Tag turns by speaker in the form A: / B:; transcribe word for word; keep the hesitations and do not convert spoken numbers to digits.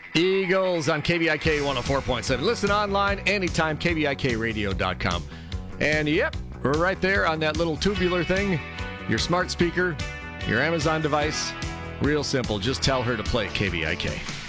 A: Eagles on K V I K one oh four point seven. Listen online anytime, K V I K radio dot com. And yep, we're right there on that little tubular thing. Your smart speaker, your Amazon device. Real simple. Just tell her to play K V I K.